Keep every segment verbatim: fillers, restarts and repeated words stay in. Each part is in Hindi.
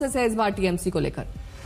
है इस बार टीएमसी को लेकर।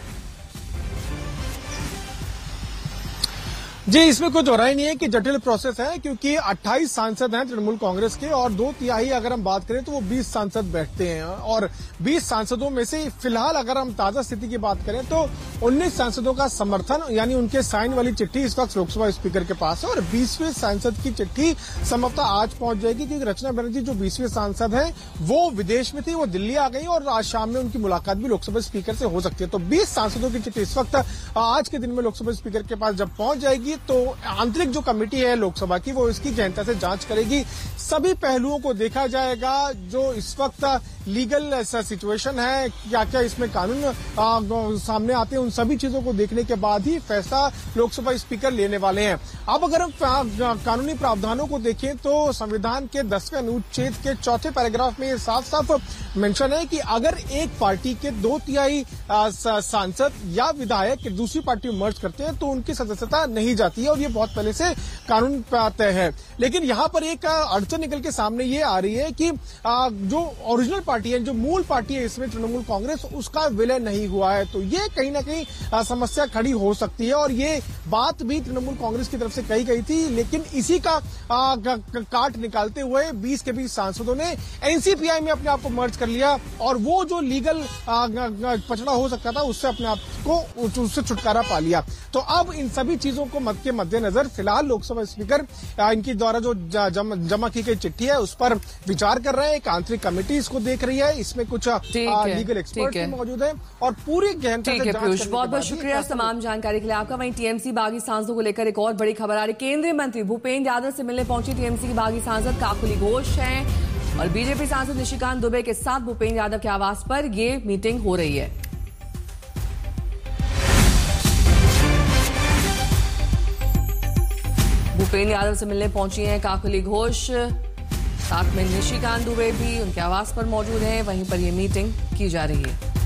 जी, इसमें कोई दोहराई नहीं है कि जटिल प्रोसेस है, क्योंकि अट्ठाईस सांसद हैं तृणमूल कांग्रेस के और दो तिहाई अगर हम बात करें तो वो बीस सांसद बैठते हैं और बीस सांसदों में से फिलहाल अगर हम ताजा स्थिति की बात करें तो उन्नीस सांसदों का समर्थन यानी उनके साइन वाली चिट्ठी इस वक्त लोकसभा स्पीकर के पास है और बीसवें सांसद की चिट्ठी संभवतः आज पहुंच जाएगी, क्योंकि रचना बनर्जी जो बीसवें सांसद हैं वो विदेश में थी, वो दिल्ली आ गई और आज शाम में उनकी मुलाकात भी लोकसभा स्पीकर से हो सकती है। तो बीस सांसदों की चिट्ठी इस वक्त आज के दिन में लोकसभा स्पीकर के पास जब पहुंच जाएगी तो आंतरिक जो कमेटी है लोकसभा की वो इसकी गहनता से जांच करेगी, सभी पहलुओं को देखा जाएगा। जो इस वक्त लीगल सिचुएशन है, क्या क्या इसमें कानून आ, सामने आते हैं, उन सभी चीजों को देखने के बाद ही फैसला लोकसभा स्पीकर लेने वाले हैं। अब अगर हम कानूनी प्रावधानों को देखें तो संविधान के दसवें अनुच्छेद के चौथे पैराग्राफ में ये साफ साफ मेंशन है कि अगर एक पार्टी के दो तिहाई सांसद या विधायक दूसरी पार्टी में मर्ज करते हैं तो उनकी सदस्यता नहीं जाती है और ये बहुत पहले से कानून तय है। लेकिन यहां पर एक अड़चन निकल के सामने ये आ रही है कि जो ओरिजिनल पार्टी है, जो मूल पार्टी है इसमें तृणमूल कांग्रेस, उसका विलय नहीं हुआ है, तो ये कहीं ना कहीं समस्या खड़ी हो सकती है और ये बात भी तृणमूल कांग्रेस की तरफ से कही गई थी। लेकिन इसी का आ, काट निकालते हुए बीस के बीस सांसदों ने एनसीपीआई में अपने आप को मर्ज कर लिया और वो जो लीगल पचड़ा हो सकता था उससे अपने आप को उससे छुटकारा पा लिया। तो अब इन सभी चीजों को मत के मद्देनजर फिलहाल लोकसभा स्पीकर इनकी द्वारा जो जम, जमा की गई चिट्ठी है उस पर विचार कर रहे हैं। एक आंतरिक कमेटी इसको देख रही है, इसमें कुछ लीगल एक्सपर्ट भी मौजूद हैं और पूरी गहनता से जांच करने के बाद बहुत बहुत शुक्रिया तमाम जानकारी के लिए आपका। वहीं टीएमसी बागी सांसदों को लेकर एक और बड़ी खबर आ रही। केंद्रीय मंत्री भूपेंद्र यादव से मिलने पहुंची टीएमसी की बागी सांसद काकुली घोष हैं और बीजेपी सांसद निशिकांत दुबे के साथ भूपेंद्र यादव के आवास पर ये मीटिंग हो रही है। भूपेंद्र यादव से मिलने पहुंची हैं काकुली घोष, साथ में निशिकांत दुबे भी उनके आवास पर मौजूद हैं, वहीं पर यह मीटिंग की जा रही है।